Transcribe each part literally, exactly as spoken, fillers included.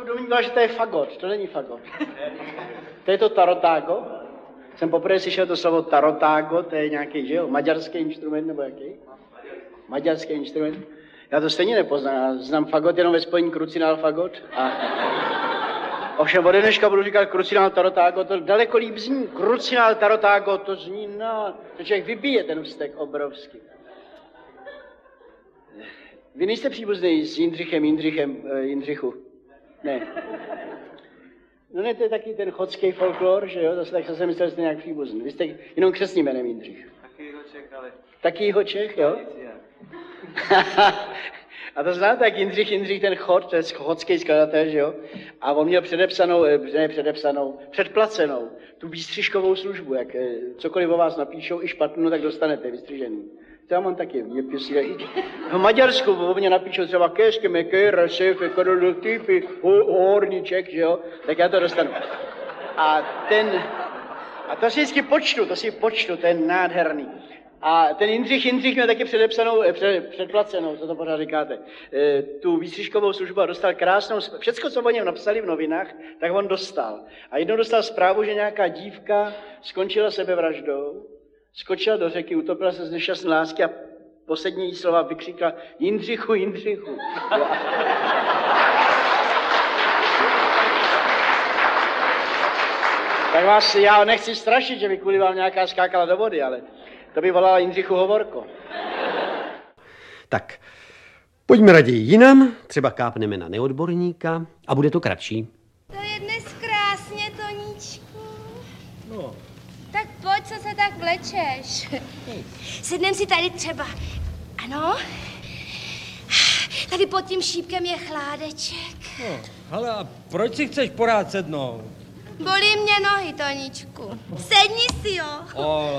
domníval, že to je fagot. To není fagot. To je to tarotágo. Jsem poprvé slyšel to slovo tarotágo, to je nějaký, že jo, maďarský instrument nebo jaký? Maďarský instrument. Já to stejně nepoznám, já znám fagot jenom ve spojení krucinál fagot. A... Ovšem ode dneška budu říkat krucinál tarotágo, to daleko líp zní. Krucinál tarotágo, to zní, no, to člověk vybije ten vztek obrovský. Vy nejste příbuzný s Jindřichem, Jindřichem, uh, Jindřichu? Ne. No ne, to je taky ten chodský folklor, že jo, zase tak jsem myslel, že jste nějak příbuzný. Vy jste jenom křestným jménem Jindřich. Taky jeho Čech, ale... Taky jeho Čech, jo? A to znáte, jak Jindřich, Jindřich ten chod, to je chodský skladatel, že jo? A on měl předepsanou, ne předepsanou, předplacenou tu výstřižkovou službu, jak cokoliv o vás napíšou, i špatnou, tak dostanete vystřižený. To já mám taky, mě písí, v Maďarsku o mě napíšou třeba kéšky, meké, rasef, kodolotypy, horníček, že jo? Tak já to dostanu. A ten, a to si vždycky počtu, to si počtu, to je nádherný. A ten Jindřich, Jindřich měl taky předepsanou, před, předplacenou, co to pořád říkáte, e, tu výstřižkovou službu a dostal krásnou, všecko, co o něm napsali v novinách, tak on dostal. A jednou dostal zprávu, že nějaká dívka skončila sebevraždou, skočila do řeky, utopila se z nešťastné lásky a poslední slova vykřikla Jindřichu, Jindřichu. Tak vás, já nechci strašit, že by kvůli vám nějaká skákala do vody, ale to by volala Jindřichu Hovorko. Tak, pojďme raději jinam, třeba kápneme na neodborníka a bude to kratší. To je dnes krásně, Toníčku. No. Tak pojď, co se tak vlečeš. Sednem si tady třeba. Ano? Tady pod tím šípkem je chládeček. No, hele, a proč si chceš porád sednout? Bolí mě nohy, Toníčku. Sedni si, jo. O...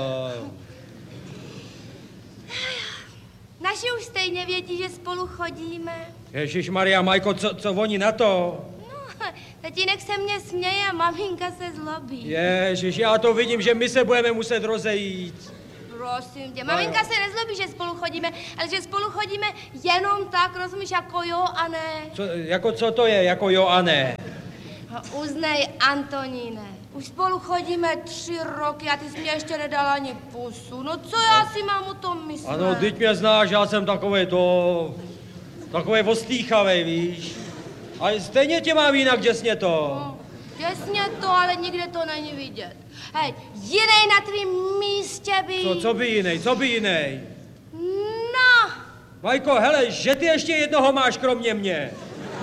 Naši už stejně vědí, že spolu chodíme. Ježišmarja, Majko, co, co oni na to? No, tatínek se mě směje a maminka se zlobí. Ježiš, já to vidím, že my se budeme muset rozejít. Prosím tě, maminka se nezlobí, že spolu chodíme, ale že spolu chodíme jenom tak, rozumíš, jako jo a ne. Co, jako co to je, jako jo a ne? No, uznej, Antoníne, už spolu chodíme tři roky a ty jsi mě ještě nedal ani pusu. No co já si mám o tom myslet? Ano, teď mě znáš, já jsem takovej to... Takovej ostýchavej, víš? A stejně tě mám jinak děsně to. No, děsně to, ale nikde to není vidět. Hej, jinej na tvým místě by... Co, co by jinej, co by jinej? No! Majko, hele, že ty ještě jednoho máš kromě mě.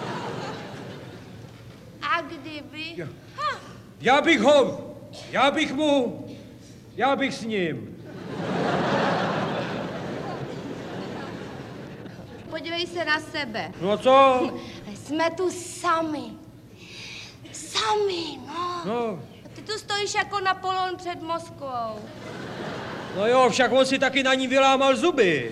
A kdyby... Ha. Já bych ho, já bych mu, já bych s ním. Podívej se na sebe. No co? Jsme tu sami. Sami, no. No. Ty tu stojíš jako Napoleon před Moskvou. No jo, však on si taky na ní vylámal zuby.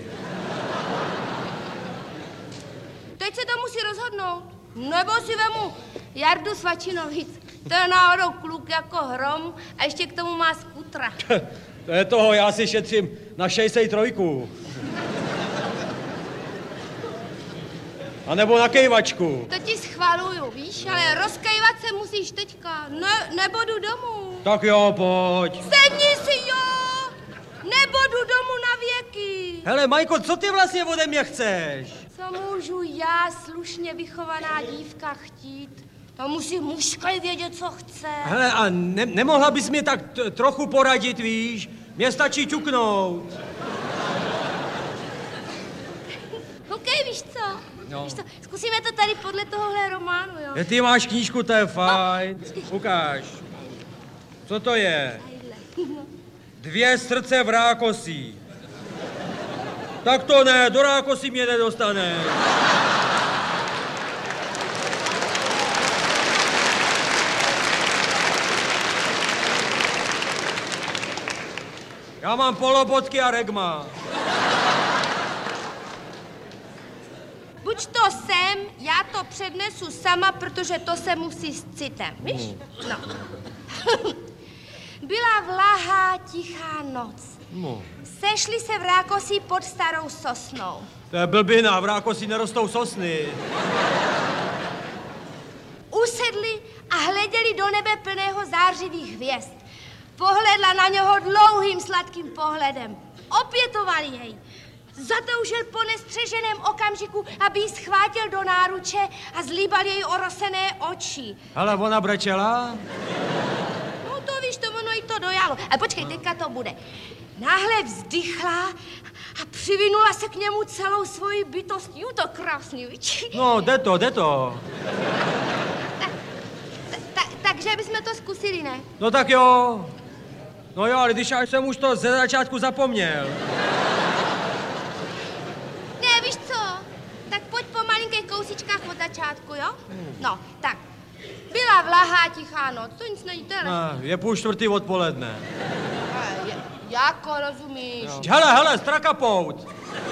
Teď se to musí rozhodnout. Nebo si vemu Jardu Svačinovic. To je náhodou kluk jako hrom a ještě k tomu má skutra. To je toho, já si šetřím na šedesát tři. A nebo na kejvačku. To ti schvaluju, víš, ale rozkejvat se musíš teďka. Ne, nebo jdu domů. Tak jo, pojď. Sedni si, jo! Nebo jdu domů na věky. Hele, Majko, co ty vlastně ode mě chceš? Co můžu já, slušně vychovaná dívka, chtít? To musí mužka vědět, co chce. Hele, a ne, nemohla bys mě tak t- trochu poradit, víš? Mně stačí ťuknout. Okej, víš co? No. Víš co? Zkusíme to tady podle tohohle románu, jo? Je, ty máš knížku, to je fajn. Ukáž. Co to je? Dvě srdce v rákosí. Tak to ne, do rákosí mě nedostane. Já mám polobotky a regma. Buď to sem, já to přednesu sama, protože to se musí s citem, víš? No. Byla vlahá, tichá noc. No. Sešli se v Rákosí pod starou sosnou. To je blbina, v Rákosí nerostou sosny. usedli a hleděli do nebe plného zářivých hvězd. Pohledla na něho dlouhým sladkým pohledem. Opětovali jej. Zatoužil po nestřeženém okamžiku, aby ji schvátil do náruče a zlíbal jej orosené oči. Ale ona brečela? No to víš, to ono jí to dojalo. Ale počkej, teďka to bude. Náhle vzdychla a přivinula se k němu celou svoji bytostí. Jo, to krásný, víš? No, jde to, jde to. Tak, ta, ta, takže bychom to zkusili, ne? No tak jo. No jo, ale když já jsem už to ze začátku zapomněl. Ne, víš co? Tak pojď po malinkých kousičkách od začátku, jo? No, tak. Byla vlahá, tichá noc, to nic není tele. No, je půl čtvrtý odpoledne. Jako rozumíš? No. Hele, hele, strakapout.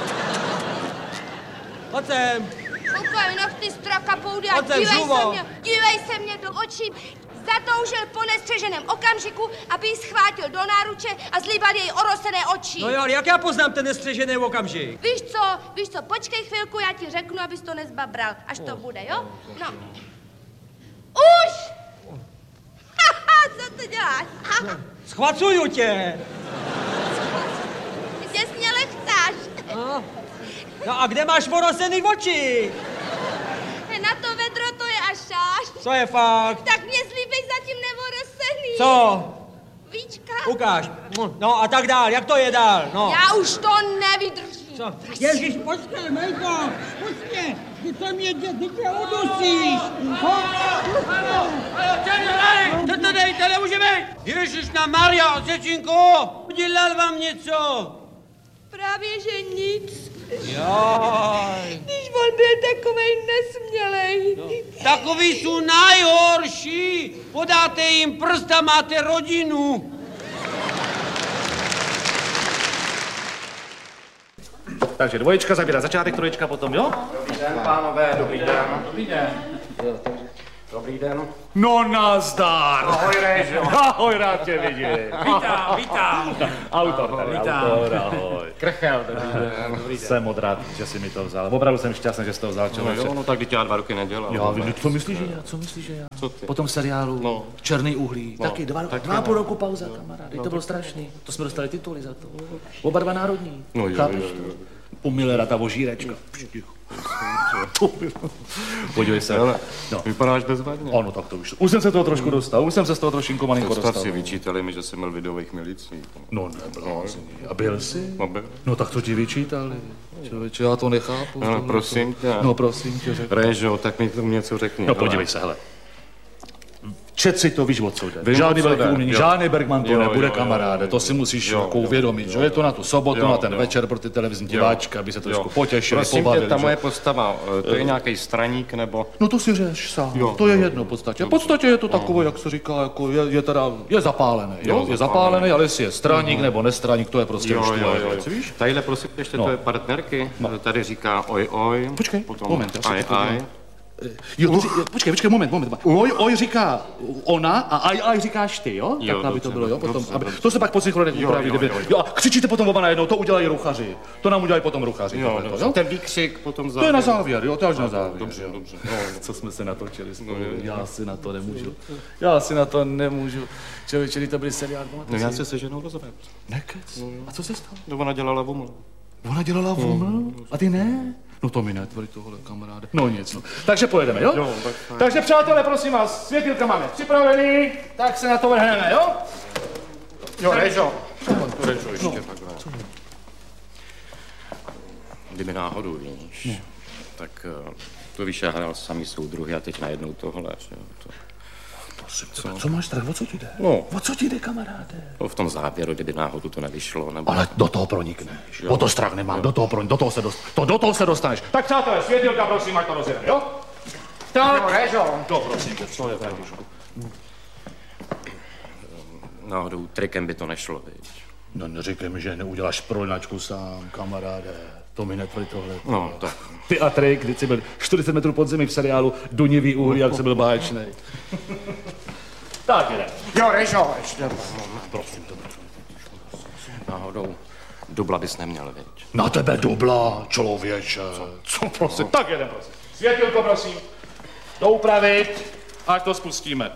Pojď sem. Koukej na ty strakapoudy a Pojď sem, dívej žuvo. se mě, dívej se mě do očí. Zatoužil po nestřeženém okamžiku, aby ji schvátil do náruče a zlíbal jej orosené oči. No jo, ale jak já poznám ten nestřežený okamžik? Víš co, víš co, počkej chvilku, já ti řeknu, abys to nezbabral, až to bude, jo? No. Už! Haha, co to děláš? Haha, Schvacuju tě. ty tě směle chceš. No. No a kde máš orosený oči? Na to vedro to je až až. Co je fakt? Tak mě zlíbej zatím nevorosený. Co? Víčka? Ukáž. No a tak dál, jak to je dál? No. Já už to nevydržím. Co? Ježíš, počkej, Mejko, počkej, ty to mě, ty tě udusíš. To to dejte, nemůže být! Ježiš na Maria, děčinko, udělal vám něco? Právě, že nic. Jaj. Když on byl takovej nesmělej. No. Takový jsou nejhorší. Podáte jim prst a máte rodinu. Takže dvoječka zabírá začátek, troječka potom, jo? Dobrý den, pánové, dobrý den. Dobrý den. Dobrý den. No nazdar! Ahoj, Réžo. Ahoj, rád tě vidím. Vítám, vítám. Autor tady, Vítám. autor, ahoj. Krchel, dobrý den. Dobrý den. Jsem moc rád, že jsi mi to vzal. Opravdu jsem šťastný, že jsi to vzal, No člověče. jo, no tak teď já dva roky nedělal. Já vím, co myslíš, že já? Co myslíš, že já? Co ty? Po tom seriálu No. Černý uhlí. No, Taky dva, taky dva a no. půl roku pauza, kamarádi. To bylo strašný. To jsme dostali tituly za to. Oba dva národní. No jo, Chápeš jo, to? jo. U Millera ta vožírečka. Podívej se. Hele, No. vypadáš bezvadně. Ano, tak to už. Už jsem se toho trošku dostal. Už jsem se z toho trošinku malinko Postav dostal. si, vyčítali mi, že jsem byl v videových milicích. No neblázni. A byl jsi? No byl. No tak to ti vyčítali. Člověče, já to nechápu. No, tohle prosím to. tě. No prosím tě, řekni. Réžo, tak mi k tomu něco řekni. No podívej se, hele. Čet si to, víš, o co jde. Vím, Žádný o co velký jde, umění, jo. žádný Bergman to Jo, nebude, jo, jo, kamaráde. jo, To si musíš jo, jako jo, uvědomit, že jo, je to na tu sobotu, jo, na ten jo. večer pro ty televizní diváčky, aby se trošku Jo. potěšili, Prosím pobavili. tě, ta že? moje postava, eh, to je nějaký straník nebo... No to si řeš sám, Jo, to je jo. jedno v podstatě. V podstatě je to takové, jak se říká, jako je, je teda, je zapálený, jo? Jo, Je zapálený. zapálený, ale jestli je straník nebo nestraník, to je prostě už tvoje věc, víš? Tadyhle prosím ještě No. tvoje partnerky, tady říká oj oj. Počkej, potom moment, já se aj to podívám. aj. Jo, to, ři- počkej, počkej, moment, moment. Oj, oj říká ona a aj, aj říkáš ty, jo? Jo, Tak aby to dobře, bylo, jo? Potom, dobře, aby, dobře. to se pak po synchronech Jo, upraví, jo, kdyby. jo, jo. Jo, a křičíte potom oba najednou, to udělají ruchaři. To nám udělají potom ruchaři. Jo, tohleto, dobře. jo? Ten výkřik potom To je na závěr, jo, to je až na závěr. Dobře, jo. dobře. No, co jsme se natočili spolu, No, jo, jo. já si na to nemůžu. Já si na to nemůžu. Člověče, to byly seriál, No já se se ženou rozvedl. Nekec. A co se stalo? No ona dělala vuml. Ona dělala voml? A ty ne? No to mi netvorí tohle, kamaráde. No nic, no. Takže pojedeme, jo? Jo, tak fajn. Takže přátelé, prosím vás, světilka máme připravený, tak se na to vrhneme, jo? Jo, Režo. Režo ještě takhle. Kdyby náhodou, víš, tak eh, to víš, já hrál samý soudruhy a teď najednou tohle, že jo. To, Prosím, co? co máš strach, o co ti jde? No. O co ti jde, kamaráde? to v tom závěru, kdyby náhodou to nevyšlo, nebo... Ale do toho pronikneš. O to strach nemám, do toho, pronik, do toho se dost, to, do toho se dostaneš. Tak přátelé, světilka, prosím, ať to rozjede, jo? Tak. Jo, Režo. To prosím tě, co je tady? Náhodou trikem by to nešlo, víš. No neříkej mi, že neuděláš prolinačku sám, kamaráde. To mi netvrdí tohle. No, tak. Ty a trik, kdy jsi byl čtyřicet metrů pod zemi v seriálu Dunivý uhlí, jak jsi byl báječnej. Tak jde. Jo, Režo, ještě. Prosím, to náhodou dubla bys neměl, víš. Na tebe dubla, člověče. Co prosím? Tak jeden prosím. Světilko, prosím. Doupravit. ať to spustíme.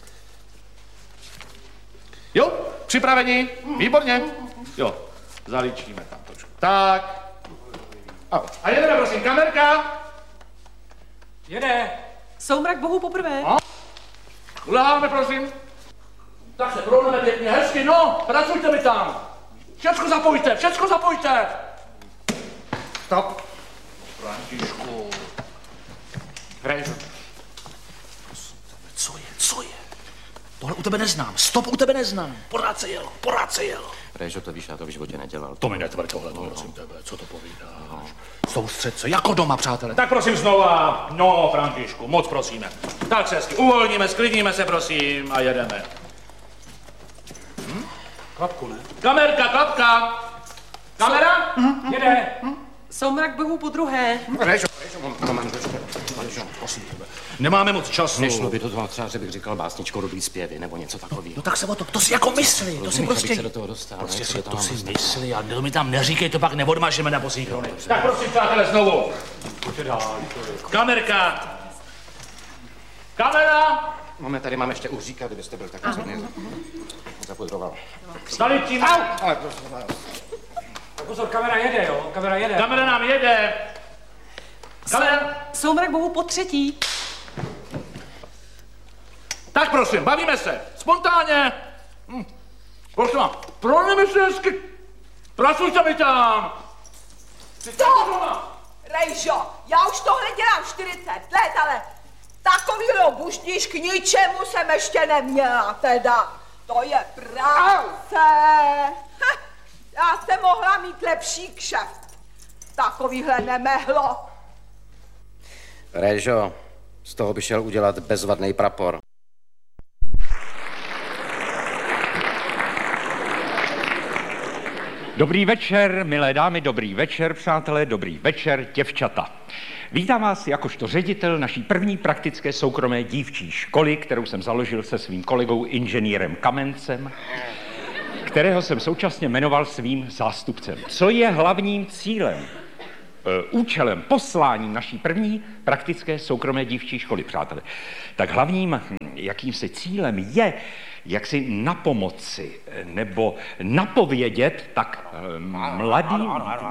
Jo, připraveni? Výborně. Jo, zalíčíme tam trošku. Tak. A jedeme, prosím, kamerka. Jede. Soumrak bohu poprvé. A? Uleháme, prosím. Tak se prolneme pěkně, hezky, no, pracujte mi tam. Všecko zapojte, všecko zapojte. Stop. Františku. Hraješ. Co je, co je? Tohle u tebe neznám, stop u tebe neznám. Pořád se jelo, pořád se jelo. Réžo, to víš, já to v životě nedělal. To mi netvrď tohle, no, prosím tebe, co to povídáš? Soustřed se, jako doma, přátelé. Tak prosím znova, no, Františku, moc prosíme. Tak se hezky uvolníme, sklidníme se, prosím, a jedeme. Hm? Klapku, ne? Kamerka, klapka! Kamera? Hm? Jede. Hm? Soumrak bohu po druhé. Réžo, Réžo, moment, počkej. Réžo, prosím tebe. Nemáme moc času. Nešlo by to toho třeba, že bych říkal básničko Rudý zpěvy nebo něco takového. No tak se o to, to si jako myslí, to si prostě... se do toho dostal. Prostě si to si myslí a to mi tam neříkej, to pak neodmažeme na posíkrony. Tak prosím, přátelé, znovu. Kamerka. Kamera. Máme tady, mám ještě uhříka, kdybyste byl tak rozhodně zapudroval. Zalitíme. Ale prosím vás. Pozor, kamera jede, jo, kamera jede. Kamera nám jede. Kamera. Soumrak bohu po třetí. Tak prosím, bavíme se. Spontánně. Hm. Prosím vám, prolneme se hezky. Pracujte mi tam. Stop! Rejžo, já už tohle dělám čtyřicet let, ale takovýhle buštíš k ničemu jsem ještě neměla teda. To je práce. Ha, já jsem mohla mít lepší kšeft. Takovýhle nemehlo. Réžo, z toho by šel udělat bezvadný prapor. Dobrý večer, milé dámy, dobrý večer, přátelé, dobrý večer, děvčata. Vítám vás jakožto ředitel naší první praktické soukromé dívčí školy, kterou jsem založil se svým kolegou inženýrem Kamencem, kterého jsem současně jmenoval svým zástupcem. Co je hlavním cílem, účelem, posláním naší první praktické soukromé dívčí školy, přátelé? Tak hlavním jakýmsi cílem je, jak si napomoci nebo napovědět tak mladým,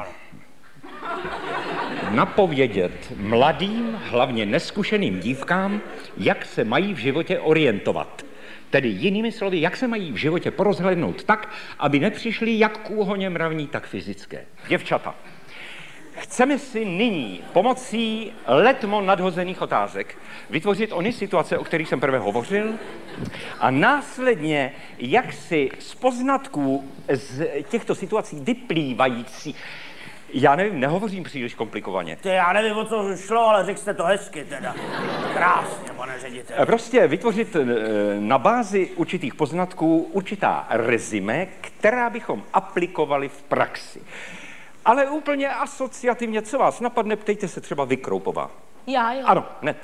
napovědět mladým, hlavně neskušeným dívkám, jak se mají v životě orientovat. Tedy jinými slovy, jak se mají v životě porozhlednout tak, aby nepřišli jak kůhoně mravní, tak fyzické. Děvčata, chceme si nyní pomocí letmo nadhozených otázek vytvořit ony situace, o kterých jsem prvé hovořil, a následně, jak si z poznatků z těchto situací vyplývající, já nevím, nehovořím příliš komplikovaně. Ty, já nevím, o co šlo, ale řekl jste to hezky teda. Krásně, pane ředitel. Prostě vytvořit na bázi určitých poznatků určitá rezime, která bychom aplikovali v praxi. Ale úplně asociativně, co vás napadne, ptejte se třeba vy, Kroupová. Já jo. Ano, hned.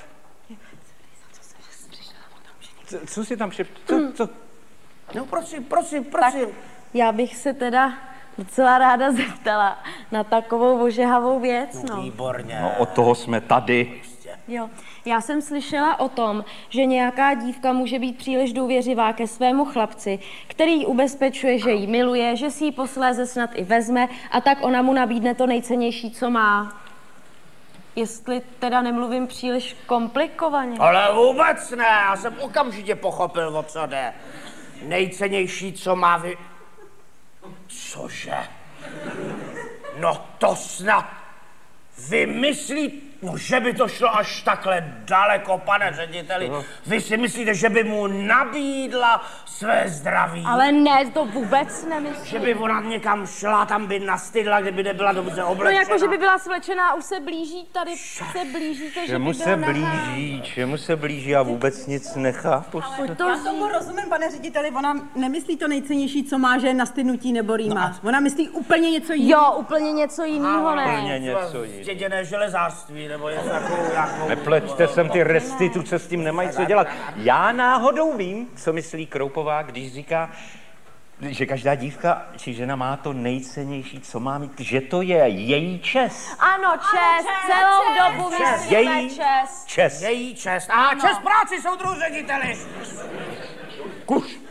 Co, co si tam šep... Co, co? No prosím, prosím, prosím. Tak já bych se teda docela ráda zeptala na takovou ožehavou věc, no. Výborně. No, od toho jsme tady. Jo, já jsem slyšela o tom, že nějaká dívka může být příliš důvěřivá ke svému chlapci, který ji ubezpečuje, že ji miluje, že si ji posléze snad i vezme a tak ona mu nabídne to nejcennější, co má. Jestli teda nemluvím příliš komplikovaně. Ale vůbec ne, já jsem okamžitě pochopil, o co jde. Nejcennější, co má vy... Cože? No to snad vymyslí... No, že by to šlo až takhle daleko, pane řediteli. Vy si myslíte, že by mu nabídla své zdraví? Ale ne, to vůbec nemyslím. Že by ona někam šla, tam by nastydla, kdyby nebyla dobře oblečená? No jako, že by byla svlečená, už se blíží, tady se blížíte, že Čemu by se byla blíží, čemu se blíží, já vůbec nic nechápu. Ale to já tomu rozumím, pane řediteli, ona nemyslí to nejcennější, co má, že je nastydnutí nebo rýmář. Ona myslí úplně něco jiného. Jo, úplně něco jiného, ne. Úplně něco jiného. Stěděné železářství, nebo něco takovou nějakou... Nepleťte sem ty restituce, s tím nemají co dělat. Já náhodou vím, co myslí Kroupová, když říká, že každá dívka či žena má to nejcennější, co má mít, že to je její čest. Ano, čest, celou čest, dobu čest. myslíme Její čest. čest. Její čest. A No. čest práci, soudruhu řediteli. Kuš.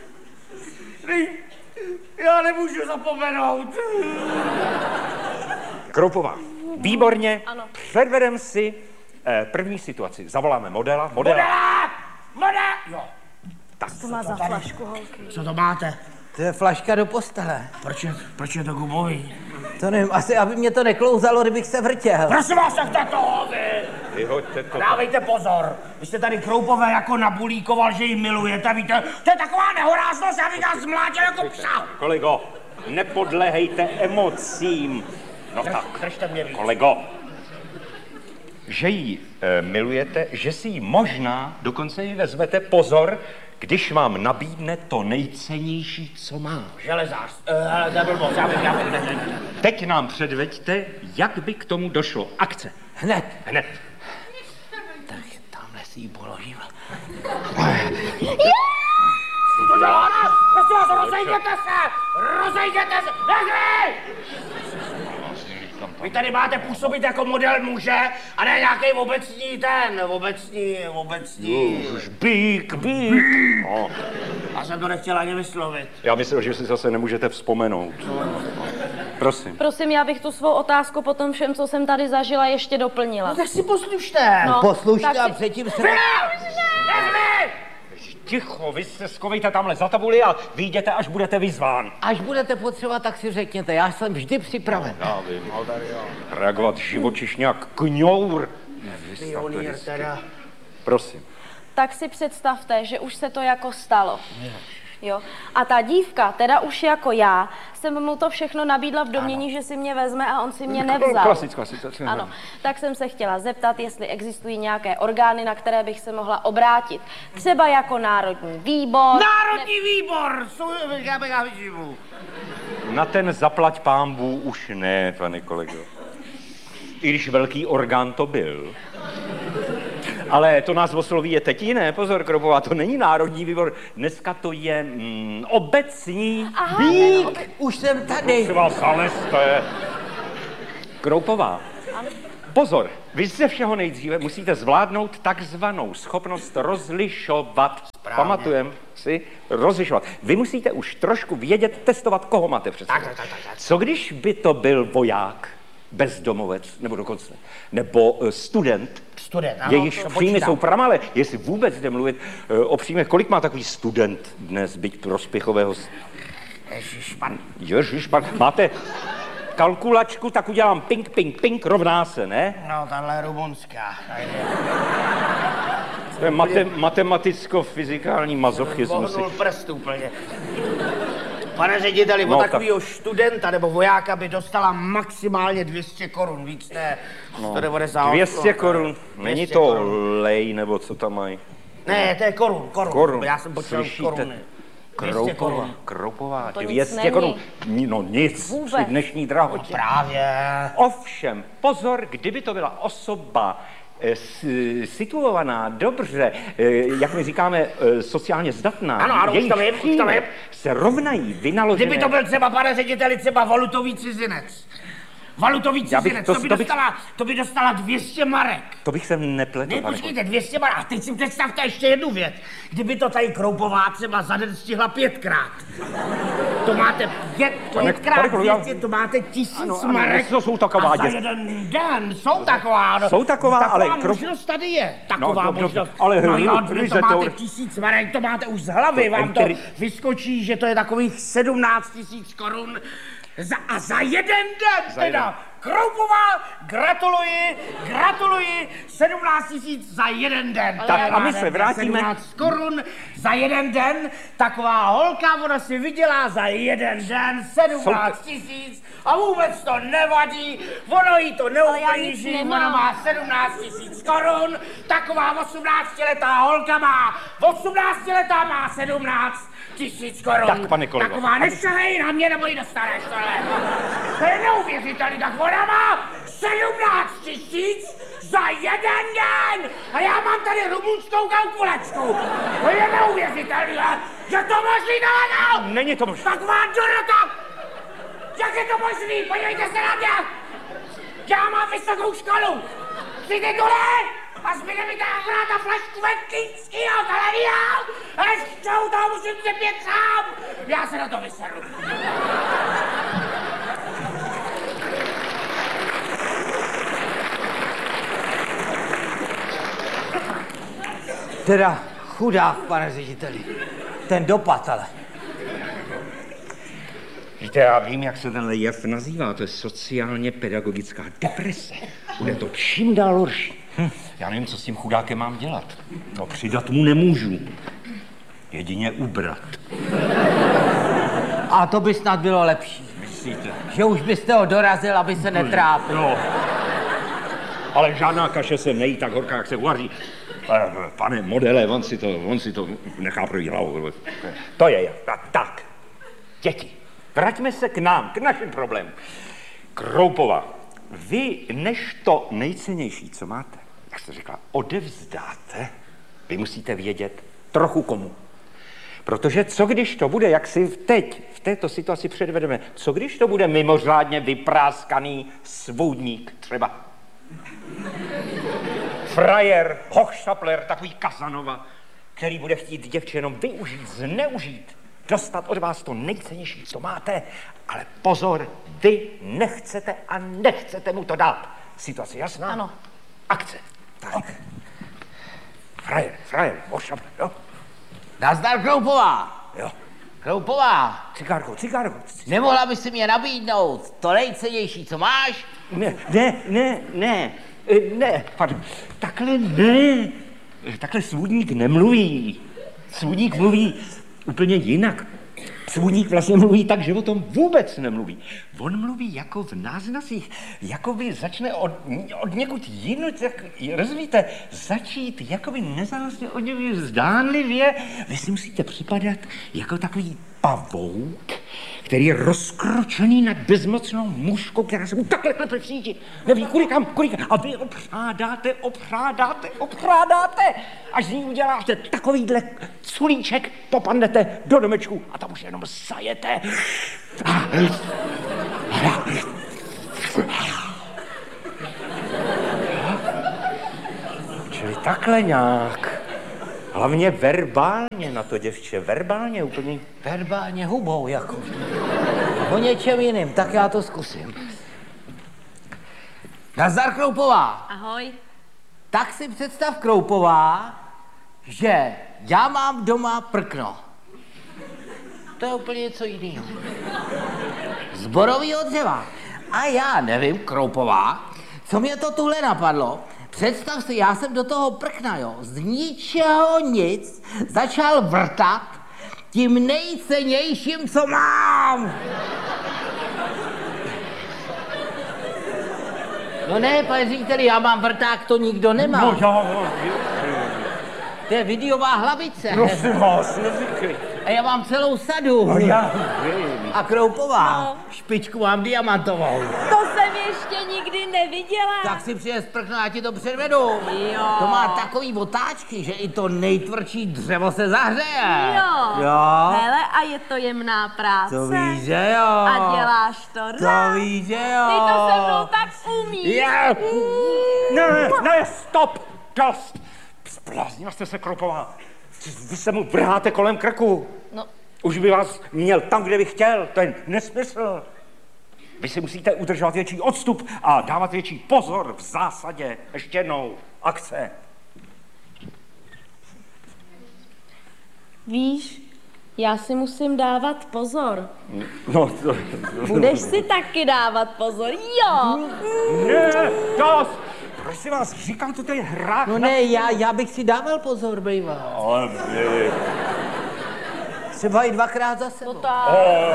Já nemůžu zapomenout. Kroupová, výborně. Ano. Předvedem si eh, první situaci. Zavoláme modela. Modela. Modela! Modela! Jo. Tak. To má za flašku, holky. Co to máte? To je flaška do postele. Proč je, proč je to gumový? To nevím, asi aby mě to neklouzalo, kdybych se vrtěl. Prosím vás, nechte to, vy! Vyhoďte to. Dávejte pozor. Vy jste tady Kroupové jako nabulíkoval, že ji milujete, víte? To je taková nehoráznost, já bych vás zmlátil jako psa. Kolego, nepodlehejte emocím. No Drž, tak, držte mě víc. kolego, že ji e, milujete, že si ji možná dokonce i vezmete pozor, když vám nabídne to nejcennější, co má. Železář, uh, ale nebyl moc, já bych, já bych neřekl. Teď nám předveďte, jak by k tomu došlo. Akce. Hned. Hned. Tak tamhle si ji položím. Co to děláte? Prosím vás, rozejděte se! Rozejděte se! Nechli! Vy tady máte působit jako model muže a ne nějaký obecní ten, obecní, obecní... Už bík, bík. No. Já jsem to nechtěl ani vyslovit. Já myslel, že si zase nemůžete vzpomenout. Prosím. Prosím, já bych tu svou otázku po tom všem, co jsem tady zažila, ještě doplnila. No tak si poslušte. No, Poslušte tak a si- předtím se... Ticho, vy se schovejte tamhle za tabuli a vyjděte, až budete vyzván. Až budete potřebovat, tak si řekněte, já jsem vždy připraven. Já vím, reagovat živočišně jak kňour. Pionýr teda. Prosím. Tak si představte, že už se to jako stalo. Jo. A ta dívka, teda už jako já, jsem mu to všechno nabídla v domění, že si mě vezme a on si mě nevzal. Klasická situace. Ano, tak jsem se chtěla zeptat, jestli existují nějaké orgány, na které bych se mohla obrátit. Třeba jako Národní výbor. Národní výbor! Jsou, já bych já vyživu. Na ten zaplať pámbu už ne, pane kolego. I když velký orgán to byl. Ale to nás osloví je teď jiné. Pozor, Kroupová, to není Národní výbor. Dneska to je mm, obecní Bík, už jsem tady. Prosím vás, ale jste. Kroupová. Pozor, vy ze všeho nejdříve musíte zvládnout takzvanou schopnost rozlišovat. Pamatujem si, rozlišovat. Vy musíte už trošku vědět, testovat, koho máte před sebou. Tak, tak, tak, tak. Co když by to byl voják, bezdomovec, nebo dokonce, nebo uh, student, Student, ano, jejichž to příjmy počítám. jsou pramalé, jestli vůbec jde mluvit uh, o příjmech, kolik má takový student dnes, byť prospěchového... Ježišpan. Ježišpan, máte kalkulačku, tak udělám ping, ping, ping, rovná se, ne? No, tahle je rumunská. To je mate, matematicko-fyzikální mazochismus. Vohnul prst úplně. Pane řediteli, No, od tak- takového studenta nebo vojáka by dostala maximálně dvě stě korun, víc ne. sto devadesát. dvě stě korun, není dvě stě to korun. lej, nebo co tam mají? Ne, to je korun, korun. Korun. Já jsem počítal Slyšíte? koruny. dvě stě Kroupová, korun. Kroupová, To nic dvě stě není. korun. Ni- No nic, Vůbec. při dnešní drahotě. Právě. Ovšem, pozor, kdyby to byla osoba eh, s- situovaná, dobře, eh, jak my říkáme, eh, sociálně zdatná, Ano, ano, už jejíž to vím, už to příjmy vím. se rovnají vynaložené... Kdyby to byl třeba, pane řediteli, třeba valutový cizinec. Valutový Já bych cizinec, to- to, by to bych- dostala, to by dostala dvě stě marek. To bych se nepletl, Ne, pane počkejte, dvě stě marek. A teď si představte ještě jednu věc. Kdyby to tady Kroupová třeba za den stihla pětkrát. To máte pět, Pane- pětkrát pane kolego, já- dvě stě, to máte tisíc Ano, ano, marek. to jsou taková a za děs- jeden den jsou taková. no. Jsou taková, taková ale Krou- možnost tady je. Taková No, no, možnost. ale no, jo, ryze to to- máte tisíc marek, to máte už z hlavy. To Vám to entry- vyskočí, že to je takových sedmnáct tisíc korun. Za, a za jeden den Za teda. jeden. Kroupová, gratuluji, gratuluji, sedmnáct tisíc za jeden den. Tak a my se vrátíme- sedmnáct korun za jeden den, taková holka, ona si vydělá za jeden den sedmnáct tisíc a vůbec to nevadí, ono jí to Ale já nic neublíží, nemám. ona má sedmnáct tisíc korun, taková osmnáctiletá holka má, osmnáctiletá má sedmnáct tisíc korun. Tak, pane kolego. Taková, nešahej na mě, nebo ji dostaneš, tohle. To je neuvěřitelný, tak ona má sedmnáct tisíc Za jeden den! A já mám tady rumunskou kalkulačku. To je neuvěřitelné, že to možný náhodou! Není to možné. Tak má Dorota! Jak je to možný? Podívejte se na mě! Já mám vysokou školu! Tři tituly! A zbyde mi teda akorát na flašku Vetlínskýho televíru! A ještě u toho musím trpět sám! Já se na to vyseru. Teda chudák, pane řediteli. Ten dopad, ale. Víte, já vím, jak se tenhle jev nazývá. To je sociálně pedagogická deprese. Bude to čím dál horší. Hm. Já nevím, co s tím chudákem mám dělat. No, přidat mu nemůžu. Jedině ubrat. A to by snad bylo lepší. Myslíte? Že už byste ho dorazil, aby se netrápil. No. Ale žádná kaše se nejí tak horká, jak se uvaří. Pane modele, on si to, on si to nechá projít hlavou. To je, tak, tak. Děti, vraťme se k nám, k našim problémům. Kroupová, vy než to nejcennější, co máte, jak jste řekla, odevzdáte, vy musíte vědět trochu komu. Protože co když to bude, jak si teď v této situaci předvedeme, co když to bude mimořádně vypráskaný svůdník třeba? Frajer, hochštapler, takový Kazanova, který bude chtít děvče jenom využít, zneužít, dostat od vás to nejcennější, co máte, ale pozor, vy nechcete a nechcete mu to dát. Situace jasná? Ano. Akce. Tak. Frajer, frajer, hochštapler, jo? Nazdar, Kroupová. Jo. Kroupová. Cigárko, cigárko. Nemohla by si mě nabídnout to nejcennější, co máš? Ne, ne, ne, ne, ne, pardon, takhle ne, takhle svůdník nemluví. Svůdník mluví úplně jinak. Svůdník vlastně mluví tak, že o tom vůbec nemluví. On mluví jako v náznacích, jako by začne od, od někud jinut, jak, rozumíte, začít jakoby nezávazně od něj zdánlivě. Vy si musíte připadat jako takový pavouk, který je rozkročený nad bezmocnou mužkou, která se mu takhle klepe v síti. Neví, kudy kam, kudy kam. A vy opřádáte, opřádáte, opřádáte, až z ní uděláte takovýhle culíček, popadnete do domečku a tam už jenom sajete. Čili takhle nějak. Hlavně verbálně na to děvče, verbálně úplně. Verbálně hubou, jako. O něčem jiným, tak já to zkusím. Nazdar, Kroupová. Ahoj. Tak si představ, Kroupová, že já mám doma prkno. To je úplně něco jiného. Zborovýho dřeva. A já nevím, Kroupová, co mě to tuhle napadlo. Představ si, já jsem do toho prkna, jo, z ničeho nic začal vrtat tím nejcennějším, co mám. No ne, pane řediteli, já mám vrták, to nikdo nemá. No já, no, to je videová hlavice. prosím vás, neříkej. A já mám celou sadu. No já vím. A Kroupová, No. špičku mám diamantovou. To jsem ještě nikdy neviděla. Tak si přines prkno, já ti to předvedu. Jo. To má takový otáčky, že i to nejtvrdší dřevo se zahřeje. Jo. Jo. Hele, a je to jemná práce. To víš, že jo. A děláš to rád. To víš, že jo. Ty to se mnou tak umíš. Je. Ne, ne, stop, dost. Zbláznila jste se, Kroupová. Vy se mu vrháte kolem krku. No. Už by vás měl tam, kde by chtěl. To je nesmysl. Vy si musíte udržovat větší odstup a dávat větší pozor v zásadě. Ještě jednou. Akce. Víš, já si musím dávat pozor. No, to, to, Budeš si taky dávat pozor, jo. Ne, dost. Prosím vás, říkám, to je hra. No ne, já, já bych si dával pozor, bejva. Ale vy... Třeba i dvakrát za sebou. To tak.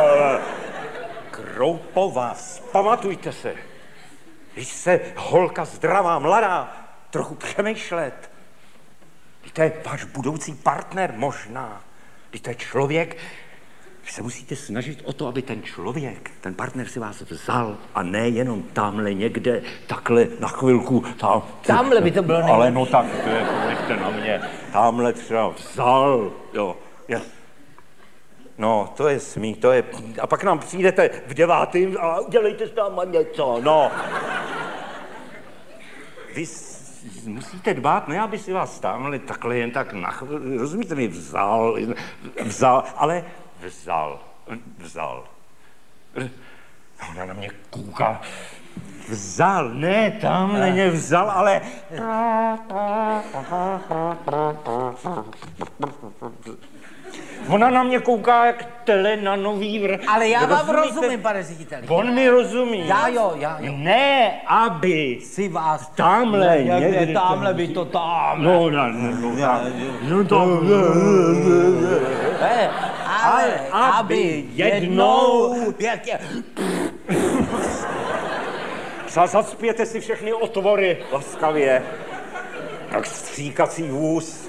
Kroupová, pamatujte se. Když se holka zdravá, mladá, trochu přemýšlet. Víte, váš budoucí partner možná. Víte, člověk, Vy se musíte snažit o to, aby ten člověk, ten partner si vás vzal a ne jenom tamhle někde, takhle na chvilku. Tam, Tamhle by to bylo nejlepší. Ale no tak, to je, to nechte na mě. Tamhle třeba vzal, jo. Je. No, to je smích, to je... A pak nám přijdete v devátým a udělejte s náma něco, no. Vy musíte dbát, ne, aby si vás tamhle takhle jen tak na chvíli, rozumíte mi, vzal, vzal, ale vzal, vzal. Ona na mě kouká. Vzal, ne, tamhle mě vzal, ale... Ona na mě kouká jak tele na nový vr... Ale já vám Rozumíte? rozumím, pane řediteli. On mi rozumí. Já jo, já jo. Ne, aby si vás... Tamhle, Jak někde je tamhle by to tamhle. No, no, no, no, tam. No, to... Ne, ale aby jednou... Jak je... Zacpěte si všechny otvory laskavě, jak stříkací vůz.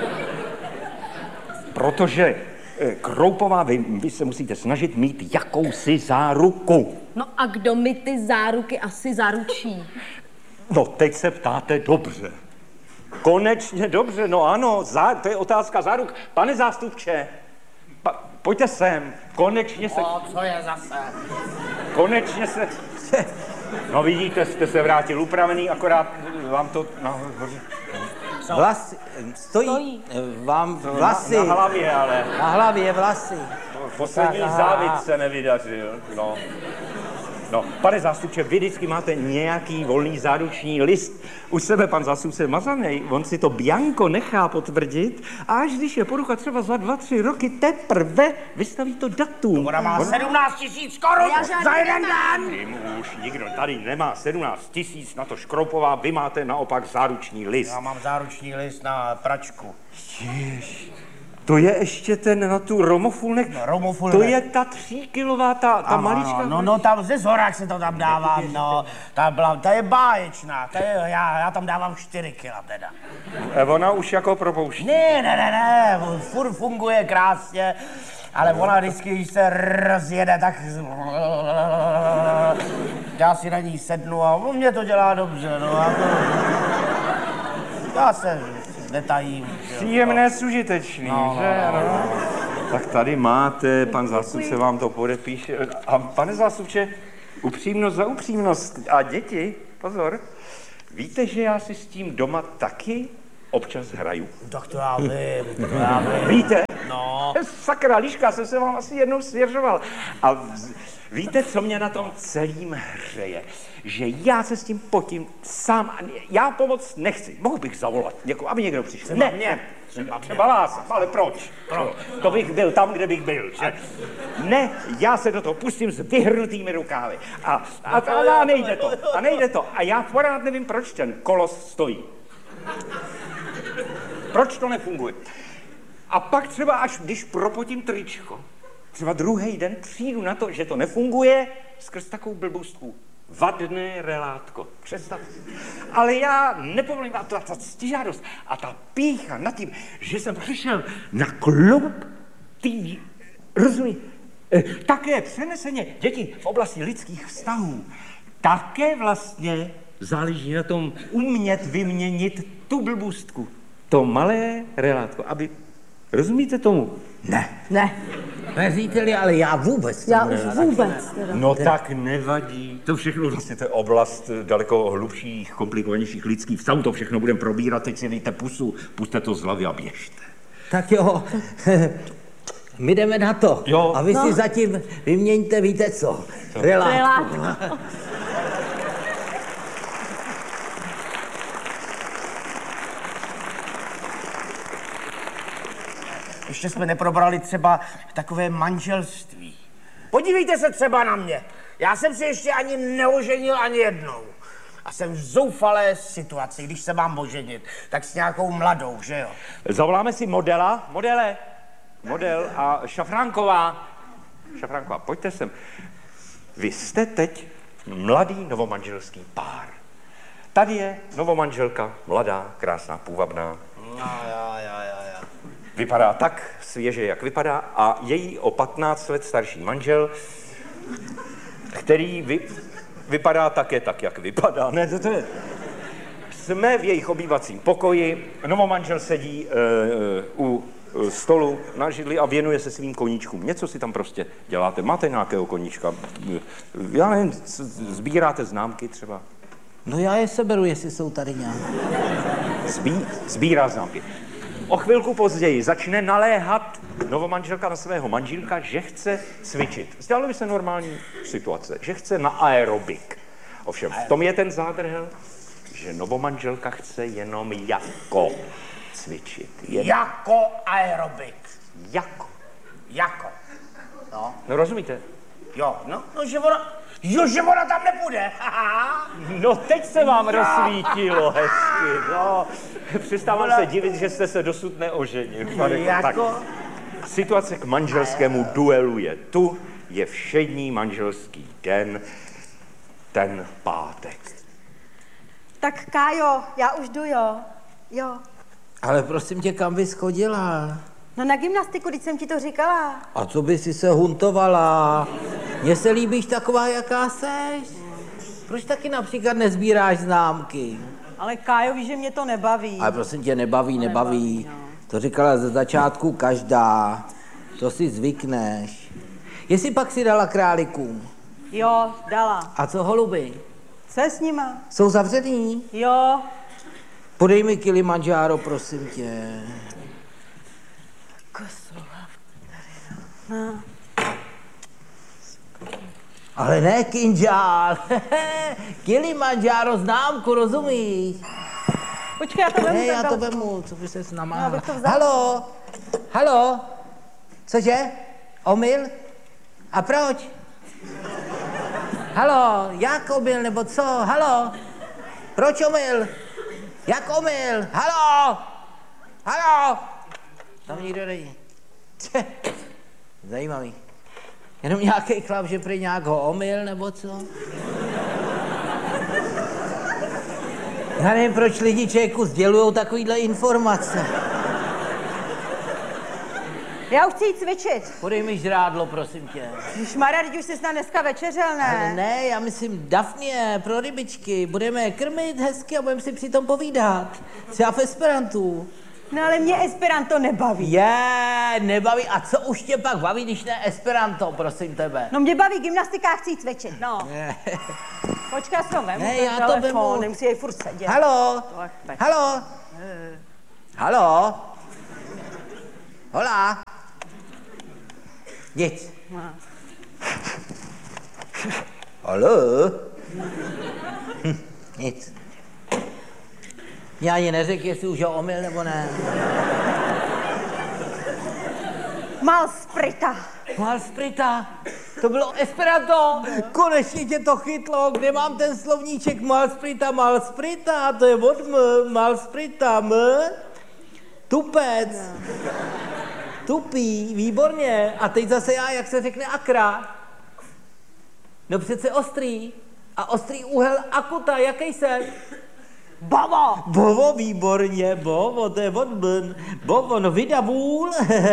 Protože Kroupová, vy, vy se musíte snažit mít jakousi záruku. No a kdo mi ty záruky asi zaručí? No, teď se ptáte dobře. Konečně dobře, no ano, zá, to je otázka záruk. Pane zástupče, pa, pojďte sem, konečně se... O, co je zase? Konečně se... No vidíte, jste se vrátil upravený, akorát vám to... No, Vlasy, stojí, stojí. Vám vlasy. Na, na hlavě, ale... Na hlavě vlasy. Poslední Tak, závit se nevydařil, no. No, pane zástupče, vy vždycky máte nějaký volný záruční list. U sebe pan zástupce Mazanej, on si to Bianco nechá potvrdit a až když je porucha třeba za dva, tři roky, teprve vystaví to datum. Ona má On... sedmnáct tisíc korun za jeden den! Tím už nikdo tady nemá sedmnáct tisíc na to Škroupová, vy máte naopak záruční list. Já mám záruční list na pračku. Jež, to je ještě ten na tu romofulnek? No, romofulnek. To je ta tříkilová, ta, ta Ano, malička? No, no, tam ze zhora, jak se to tam dávám, no. Ta, byla, ta je báječná, ta je, já, já tam dávám čtyři kila teda. E, ona už jako propouští. Ne, ne, ne, ne, furt funguje krásně, ale ona vždycky, když se rozjede, tak... Já si na ní sednu a mě to dělá dobře, no. A to... Já se netajím. Příjemné, užitečný, No, že? no, no, No. Tak tady máte, pan zástupce vám to podepíše. A pane zástupče, upřímnost za upřímnost. A děti, pozor, víte, že já si s tím doma taky občas hraju. Tak to já vím, to já vím. Víte? No. Sakra, liška, jsem se vám asi jednou svěřoval. A v- víte, co mě na tom celým hřeje? Že já se s tím potím sám a já pomoc nechci. Mohl bych zavolat někoho, aby někdo přišel. Třeba Ne, mě. Třeba, třeba vás, ale proč? proč? To bych byl tam, kde bych byl, že? Ne, já se do toho pustím s vyhrnutými rukávy. A, a, a, a nejde to, a nejde to. A já pořád nevím, proč ten kolos stojí. Proč to nefunguje? A pak třeba až když propotím tričko, třeba druhý den přijdu na to, že to nefunguje skrz takovou blbostku. Vadné relátko. Představ si. Ale já nepovolím, a ta, ta ctižádost a ta pýcha nad tím, že jsem přišel na klub tý, rozumí, eh, také přeneseně děti v oblasti lidských vztahů. Také vlastně záleží na tom umět vyměnit tu blbůstku. To malé relátko, aby... Rozumíte tomu? Ne. Ne. Neříte-li, ale já vůbec. Já už vůbec. Teda. No tak nevadí. To všechno vlastně to je oblast daleko hlubších, komplikovanějších lidských vztahů. To všechno budeme probírat. Teď si dejte pusu, puste to z hlavy a běžte. Tak jo, my jdeme na to. Jo. A vy No. si zatím vyměňte, víte co? Relátko. Relátko. Ještě jsme neprobrali třeba takové manželství. Podívejte se třeba na mě. Já jsem se ještě ani neoženil ani jednou. A jsem v zoufalé situaci, když se mám oženit, tak s nějakou mladou, že jo? Zavoláme si modela. Modele. Model a Šafránková. Šafránková, pojďte sem. Vy jste teď mladý novomanželský pár. Tady je novomanželka, mladá, krásná, půvabná. No, já, já, já, já. vypadá tak svěže, jak vypadá, a její o patnáct let starší manžel, který vy, vypadá také tak, jak vypadá. Ne, to, to je... Jsme v jejich obývacím pokoji, novomanžel sedí uh, u uh, stolu na židli a věnuje se svým koníčkům. Něco si tam prostě děláte. Máte nějakého koníčka? Já nevím, sbíráte známky třeba? No já je seberu, jestli jsou tady nějak. Zbí, sbírá známky. O chvilku později začne naléhat novomanželka na svého manželka, že chce cvičit. Zdálo by se normální situace, že chce na aerobik. Ovšem, v tom je ten zádrhel, že novomanželka chce jenom jako cvičit. Jen... Jako aerobik. Jako. Jako. No. No rozumíte? Jo, no, no že ona, jo, že ona tam nepůjde. No teď se vám rozsvítilo hezky, no. Přestávám se divit, že jste se dosud neoženil. Jako? Tak, situace k manželskému duelu je tu, je všední manželský den, ten pátek. Tak Kájo, já už jdu, jo. Jo. Ale prosím tě, kam bys chodila? No na gymnastiku, když jsem ti to říkala. A co by si se huntovala? Mně se líbíš taková, jaká seš. Proč taky například nezbíráš známky? Ale Kájo, víš, že mě to nebaví. Ale prosím tě, nebaví, nebaví. nebaví no. To říkala ze začátku každá. To si zvykneš. Jestli pak si dala králíkům? Jo, dala. A co holuby? Co je s nima? Jsou zavřený? Jo. Podej mi Kilimanjaro, prosím tě. No. Ale ne kinžál. Kilimanjaro známku, rozumíš? Počkej, já to vemu. Ne, já to vemu, co by ses namáhala. No, to vzal. Halo? Halo? Cože? Omyl? A proč? Halo, jak omyl, nebo co? Halo? Proč omyl? Jak omyl? Halo? Halo? Tam nikdo není. Zajímavý. Jenom nějaký chlap, že prý nějak ho omyl, nebo co? Já nevím, proč lidi člověku sdělujou takovýhle informace. Já už chci jít cvičit. Podej mi žrádlo, prosím tě. Ježmarja, teď už jsi snad dneska večeřel, ne? Ale ne, já myslím Dafnie, pro rybičky. Budeme je krmit hezky a budeme si přitom povídat. Třeba v esperantu. No ale mě esperanto nebaví. Je, nebaví. A co už tě pak baví, když ne esperanto, prosím tebe? No mě baví gymnastika, chci jít cvičit, no. Počkej, já vemu ne, ten já telefon, to vemu. nemusí jej furt sedět. Halo? Halo? Halo? Hola? Nic. Halo? Hm, nic. Já ani neřekl, jestli už ho omyl nebo ne. Mal sprita. Mal sprita. To bylo esperanto. Konečně tě to chytlo. Kde mám ten slovníček mal sprita, mal sprita? To je od m. Mal sprita, m. Tupec. Tupý, výborně. A teď zase já, jak se řekne akra. No přece ostrý. A ostrý úhel akuta, jaký jsem? Bovo! Bovo, výborně, bovo, to je od bn. Bovo, no vydavůl.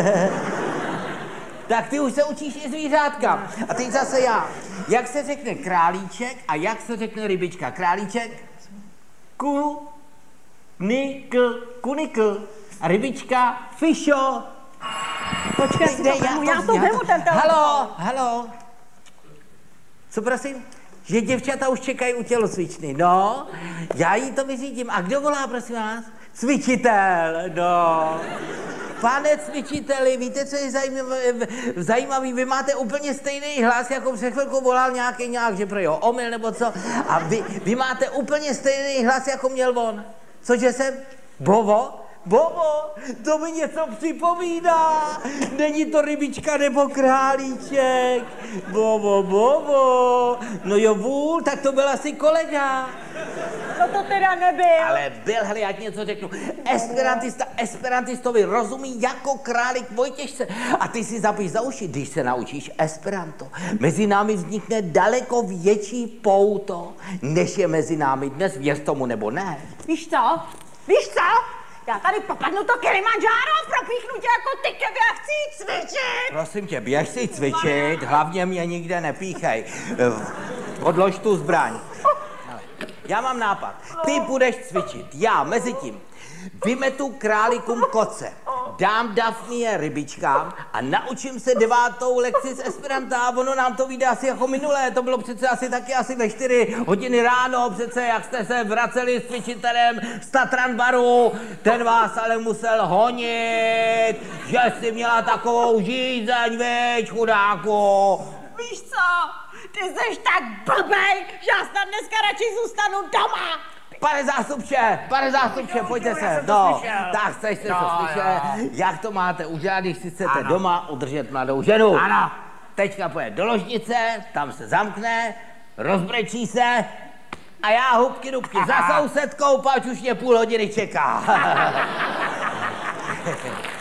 Tak ty už se učíš i zvířátka. A teď zase já. Jak se řekne králíček a jak se řekne rybička? Králíček? Ku, nikl, kunikl. A rybička? Fišo. Počkej, si to vemu, já to vemu ten telefon. Halo, halo. Co prosím? Že děvčata už čekají u tělocvičny. No, já jí to vyřídím. A kdo volá, prosím vás? Cvičitel, no. Pane cvičiteli, víte, co je zajímavý? zajímavý? Vy máte úplně stejný hlas, jako před chvilkou volal nějaký nějak, že pro jeho omyl nebo co. A vy, vy máte úplně stejný hlas, jako měl on. Cože jsem? Bovo? Bovo, to mi něco připomíná. Není to rybička nebo králíček. Bovo, bovo. No jo, vůl, tak to byl asi kolega. No to teda nebyl. Ale byl, hele, já ti něco řeknu. Esperantista, esperantistovi rozumí jako králík Vojtěšce. A ty si zapíš za uši, když se naučíš esperanto. Mezi námi vznikne daleko větší pouto, než je mezi námi dnes, věř tomu nebo ne. Víš co? Víš co? Já tady popadnu to Kilimanjaro a propíchnu tě jako ty keby a chci jít cvičit. Prosím tě, běž si cvičit, hlavně mě nikde nepíchej. Odlož tu zbraň. Hele, já mám nápad. Ty budeš cvičit, já mezi tím vymetu králíkům koce, dám Dafnie rybičkám a naučím se devátou lekci z Esperanta a ono nám to vyjde asi jako minulé. To bylo přece asi taky asi ve čtyři hodiny ráno, přece jak jste se vraceli s cvičitelem z Tatran baru, ten vás ale musel honit, že jsi měla takovou žízeň, veď, chudáku. Víš co, ty jsi tak blbej, že já snad dneska radši zůstanu doma. Pane zástupče, pane zástupče, pojďte se. No, tak jste se to slyšel. Jak to máte udělat, když si chcete ano. doma udržet mladou ženu? Ano. Teďka pojede do ložnice, tam se zamkne, rozbrečí se a já hubky dubky za sousedkou, pač už mě půl hodiny čeká.